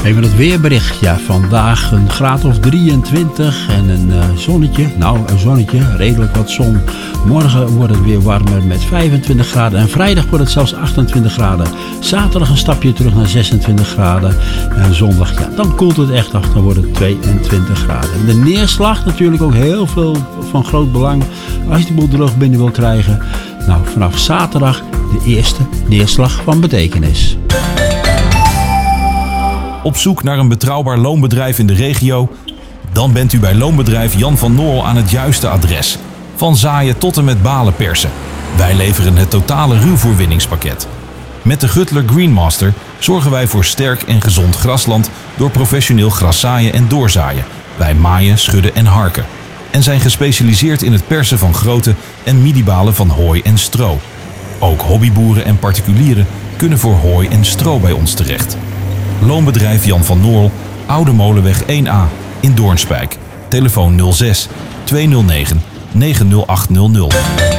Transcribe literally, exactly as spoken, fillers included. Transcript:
Even het weerbericht. Ja, vandaag een graad of drieëntwintig en een uh, zonnetje. Nou, een zonnetje, redelijk wat zon. Morgen wordt het weer warmer met vijfentwintig graden. En vrijdag wordt het zelfs achtentwintig graden. Zaterdag een stapje terug naar zesentwintig graden. En zondag, ja, dan koelt het echt af. Dan wordt het tweeëntwintig graden. De neerslag natuurlijk ook heel veel van groot belang. Als je de boel droog binnen wil krijgen. Nou, vanaf zaterdag de eerste neerslag van betekenis. Op zoek naar een betrouwbaar loonbedrijf in de regio? Dan bent u bij loonbedrijf Jan van Noorl aan het juiste adres. Van zaaien tot en met balen persen. Wij leveren het totale ruwvoorwinningspakket. Met de Gutler Greenmaster zorgen wij voor sterk en gezond grasland door professioneel graszaaien en doorzaaien. Wij maaien, schudden en harken. En zijn gespecialiseerd in het persen van grote en midibalen van hooi en stro. Ook hobbyboeren en particulieren kunnen voor hooi en stro bij ons terecht. Loonbedrijf Jan van Noorl, Oude Molenweg één A in Doornspijk. Telefoon nul zes, tweehonderdnegen, negen nul acht nul nul.